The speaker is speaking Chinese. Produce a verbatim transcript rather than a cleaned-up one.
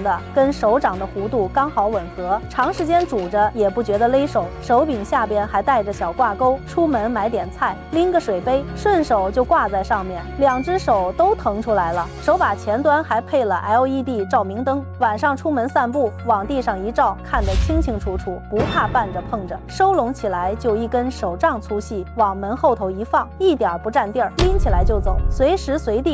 的，跟手掌的弧度刚好吻合，长时间煮着也不觉得勒手。手柄下边还带着小挂钩，出门买点菜，拎个水杯，顺手就挂在上面，两只手都腾出来了。手把前端还配了 L E D 照明灯，晚上出门散步，往地上一照，看得清清楚楚，不怕绊着碰着。收拢起来就一根手杖粗细，往门后头一放，一点不占地儿，拎起来就走，随时随地